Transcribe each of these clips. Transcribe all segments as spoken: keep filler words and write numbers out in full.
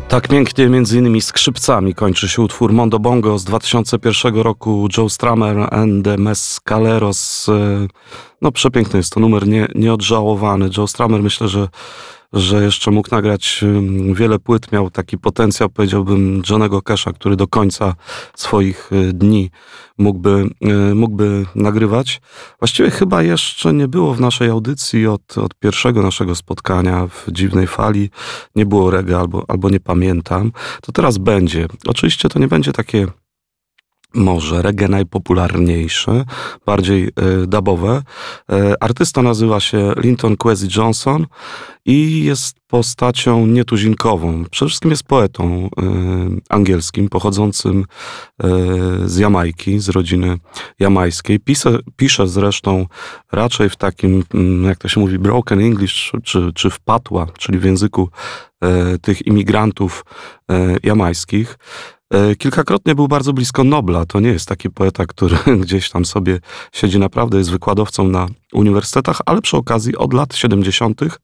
Tak pięknie, między innymi skrzypcami kończy się utwór Mondo Bongo z dwa tysiące pierwszego roku, Joe Strummer and the Mescaleros. No przepiękny jest to numer, nie, nieodżałowany. Joe Strummer, myślę, że, że jeszcze mógł nagrać wiele płyt, miał taki potencjał, powiedziałbym, Johnnego Casha, który do końca swoich dni mógłby, mógłby nagrywać. Właściwie chyba jeszcze nie było w naszej audycji od, od pierwszego naszego spotkania w Dziwnej Fali, nie było reggae albo, albo nie pamiętam. To teraz będzie. Oczywiście to nie będzie takie może reggae najpopularniejsze, bardziej y, dubowe. Y, artysta nazywa się Linton Kwesi Johnson i jest postacią nietuzinkową. Przede wszystkim jest poetą y, angielskim, pochodzącym y, z Jamajki, z rodziny jamajskiej. Pisze, pisze zresztą raczej w takim, jak to się mówi, broken English, czy, czy w patła, czyli w języku y, tych imigrantów y, jamajskich. Kilkakrotnie był bardzo blisko Nobla. To nie jest taki poeta, który gdzieś tam sobie siedzi, naprawdę jest wykładowcą na uniwersytetach, ale przy okazji od lat siedemdziesiątych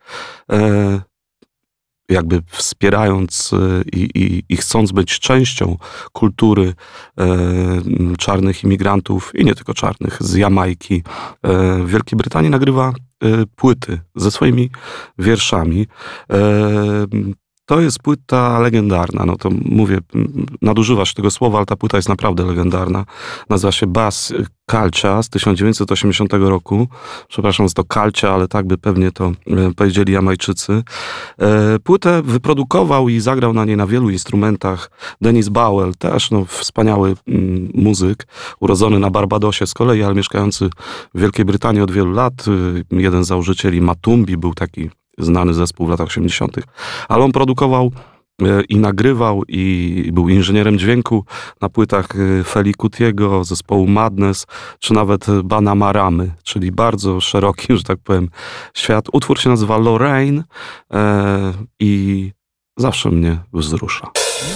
jakby wspierając i, i, i chcąc być częścią kultury czarnych imigrantów i nie tylko czarnych, z Jamajki w Wielkiej Brytanii, nagrywa płyty ze swoimi wierszami. To jest płyta legendarna, no to mówię, nadużywasz tego słowa, ale ta płyta jest naprawdę legendarna. Nazywa się Bass Culture z tysiąc dziewięćset osiemdziesiątego roku. Przepraszam, jest to Culture, ale tak by pewnie to powiedzieli Jamajczycy. Płytę wyprodukował i zagrał na niej na wielu instrumentach Dennis Bowell, też no, wspaniały muzyk, urodzony na Barbadosie z kolei, ale mieszkający w Wielkiej Brytanii od wielu lat. Jeden z założycieli Matumbi był taki znany zespół w latach osiemdziesiątych, ale on produkował i nagrywał i był inżynierem dźwięku na płytach Feli Kutiego, zespołu Madness, czy nawet Banamaramy, czyli bardzo szeroki, że tak powiem, świat. Utwór się nazywa Lorraine e, i zawsze mnie wzrusza.